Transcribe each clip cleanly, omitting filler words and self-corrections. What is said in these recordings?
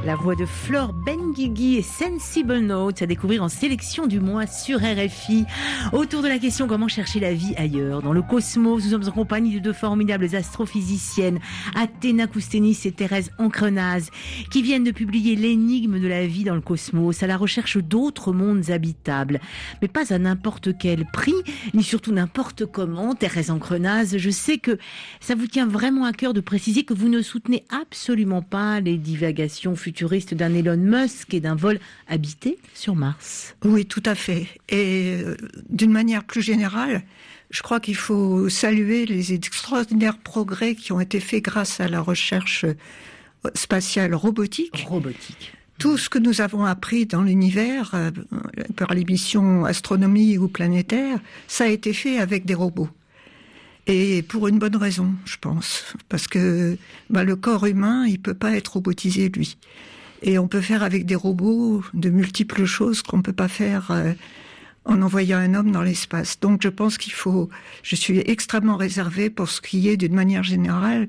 La voix de Flore Benguigui et Sensible Notes à découvrir en sélection du mois sur RFI. Autour de la question comment chercher la vie ailleurs. Dans le cosmos, nous sommes en compagnie de deux formidables astrophysiciennes, Athéna Koustenis et Thérèse Ancrenaz, qui viennent de publier l'énigme de la vie dans le cosmos, à la recherche d'autres mondes habitables. Mais pas à n'importe quel prix, ni surtout n'importe comment. Thérèse Ancrenaz, je sais que ça vous tient vraiment à cœur de préciser que vous ne soutenez absolument pas les divagations futuriste d'un Elon Musk et d'un vol habité sur Mars. Oui, tout à fait. Et d'une manière plus générale, je crois qu'il faut saluer les extraordinaires progrès qui ont été faits grâce à la recherche spatiale robotique. Tout ce que nous avons appris dans l'univers, par les missions astronomie ou planétaire, ça a été fait avec des robots. Et pour une bonne raison, je pense. Parce que le corps humain, il peut pas être robotisé, lui. Et on peut faire avec des robots de multiples choses qu'on peut pas faire en envoyant un homme dans l'espace. Donc je pense je suis extrêmement réservée pour ce qui est, d'une manière générale,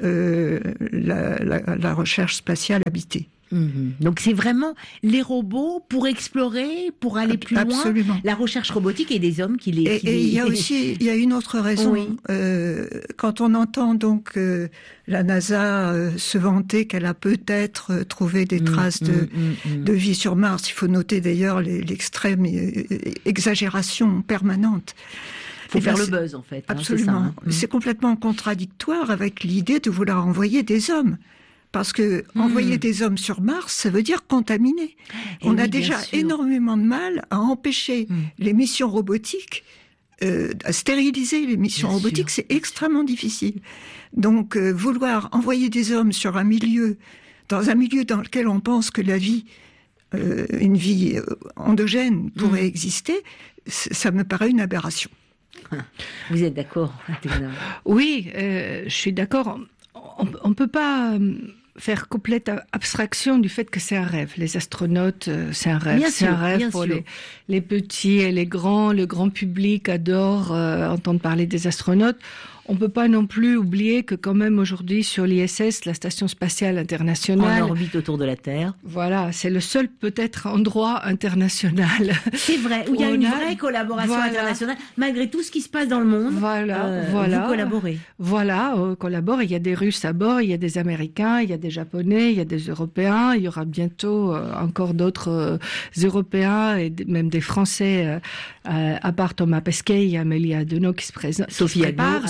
la recherche spatiale habitée. Donc c'est vraiment les robots pour explorer, pour aller plus Absolument. loin. La recherche robotique et des hommes qui les... Et il y a une autre raison. Oui. Quand on entend donc la NASA se vanter qu'elle a peut-être trouvé des traces de vie sur Mars, il faut noter d'ailleurs l'extrême exagération permanente. Il faut faire le buzz en fait. Absolument. C'est ça, C'est complètement contradictoire avec l'idée de vouloir envoyer des hommes. Parce que envoyer des hommes sur Mars, ça veut dire contaminer. On a déjà énormément de mal à empêcher les missions robotiques, à stériliser les missions robotiques, c'est extrêmement difficile. Donc, vouloir envoyer des hommes sur dans un milieu dans lequel on pense que la vie, une vie endogène pourrait exister, ça me paraît une aberration. Vous êtes d'accord, Athéna ? Oui, je suis d'accord. On peut pas faire complète abstraction du fait que c'est un rêve. Les astronautes, c'est un rêve. C'est un rêve pour les petits et les grands. Le grand public adore entendre parler des astronautes. On peut pas non plus oublier que quand même aujourd'hui sur l'ISS, la station spatiale internationale, en orbite autour de la Terre. Voilà, c'est le seul peut-être endroit international. C'est vrai, où il y a une vraie collaboration internationale, malgré tout ce qui se passe dans le monde. Voilà. Vous collaborez. Voilà, on collabore. Il y a des Russes à bord, il y a des Américains, il y a des Japonais, il y a des Européens. Il y aura bientôt encore d'autres Européens et même des Français. À part Thomas Pesquet, il y a Amélie Adenau qui se présente. Sophie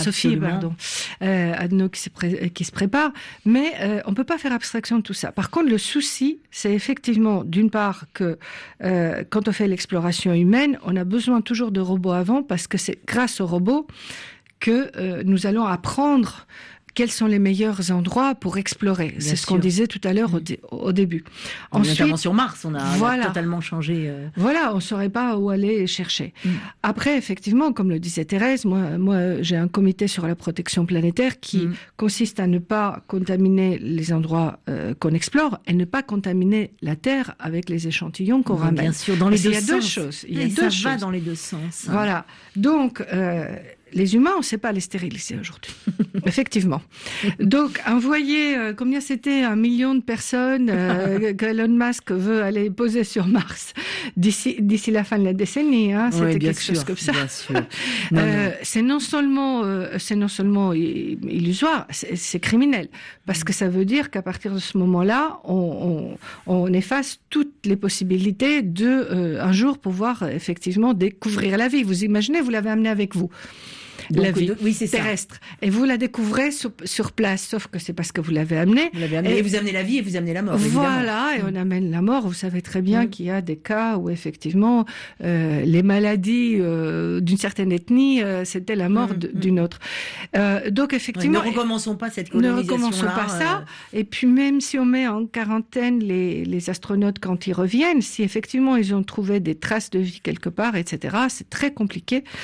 Adenau qui se prépare, mais on peut pas faire abstraction de tout ça. Par contre, le souci, c'est effectivement, d'une part, que quand on fait l'exploration humaine, on a besoin toujours de robots avant, parce que c'est grâce aux robots que nous allons apprendre quels sont les meilleurs endroits pour explorer. C'est ce qu'on disait tout à l'heure au début. Ensuite, notamment sur Mars, on a totalement changé. Voilà, on ne saurait pas où aller chercher. Après, effectivement, comme le disait Thérèse, moi j'ai un comité sur la protection planétaire qui consiste à ne pas contaminer les endroits qu'on explore et ne pas contaminer la Terre avec les échantillons qu'on ramène. Bien sûr, dans les deux sens. Il y a deux choses. Ça va dans les deux sens. Voilà. Donc, les humains, on ne sait pas les stériliser aujourd'hui. Effectivement. Donc, envoyer, combien c'était, 1 million de personnes que Elon Musk veut aller poser sur Mars d'ici la fin de la décennie, c'était quelque chose comme ça. Bien sûr. C'est non seulement illusoire, c'est criminel. Parce que ça veut dire qu'à partir de ce moment-là, on efface toutes les possibilités de, un jour, pouvoir effectivement découvrir la vie. Vous imaginez, vous l'avez amené avec vous. Donc, la vie c'est terrestre. Ça. Et vous la découvrez sur place, sauf que c'est parce que vous l'avez amenée. Et vous amenez la vie et vous amenez la mort. Voilà, et on amène la mort. Vous savez très bien qu'il y a des cas où effectivement les maladies d'une certaine ethnie, c'était la mort d'une autre. Donc effectivement, ne recommençons pas cette colonisation-là. Ne recommençons pas ça. Et puis même si on met en quarantaine les astronautes quand ils reviennent, si effectivement ils ont trouvé des traces de vie quelque part, etc., c'est très compliqué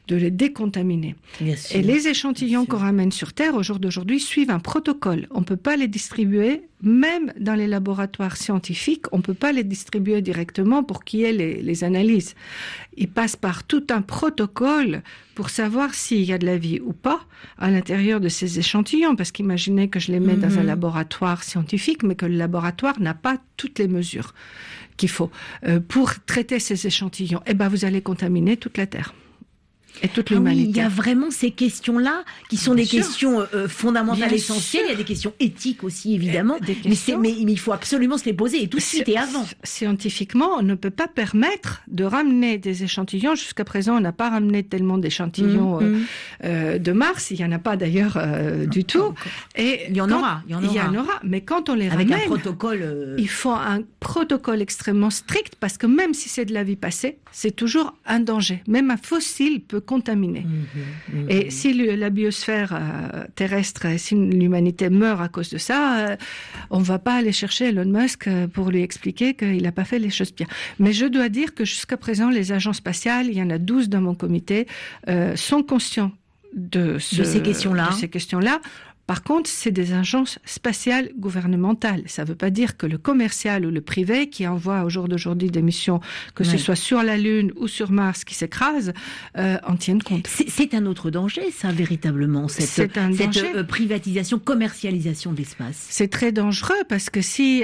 de les décontaminer. Et les échantillons qu'on ramène sur Terre au jour d'aujourd'hui suivent un protocole. On ne peut pas les distribuer, même dans les laboratoires scientifiques, on ne peut pas les distribuer directement pour qu'il y ait les analyses. Ils passent par tout un protocole pour savoir s'il y a de la vie ou pas à l'intérieur de ces échantillons, parce qu'imaginez que je les mets dans un laboratoire scientifique, mais que le laboratoire n'a pas toutes les mesures qu'il faut pour traiter ces échantillons. Eh ben, vous allez contaminer toute la Terre. Et toute l'humanité. Oui, il y a vraiment ces questions-là qui sont des questions fondamentales, essentielles. Il y a des questions éthiques aussi, évidemment. Mais il faut absolument se les poser et tout de suite et avant. Scientifiquement, on ne peut pas permettre de ramener des échantillons. Jusqu'à présent, on n'a pas ramené tellement d'échantillons de Mars. Il n'y en a pas d'ailleurs du tout. Et il y en aura. Mais quand on les ramène, avec un protocole, il faut un protocole extrêmement strict parce que même si c'est de la vie passée, c'est toujours un danger. Même un fossile peut contaminer. Et si la biosphère terrestre, si l'humanité meurt à cause de ça, on ne va pas aller chercher Elon Musk pour lui expliquer qu'il n'a pas fait les choses bien. Mais je dois dire que jusqu'à présent, les agences spatiales, il y en a 12 dans mon comité, sont conscients de ces questions-là. Par contre, c'est des agences spatiales gouvernementales. Ça ne veut pas dire que le commercial ou le privé qui envoie au jour d'aujourd'hui des missions, que ce soit sur la Lune ou sur Mars qui s'écrasent, en tiennent compte. C'est un autre danger, ça, véritablement, cette privatisation, commercialisation de l'espace. C'est très dangereux parce que si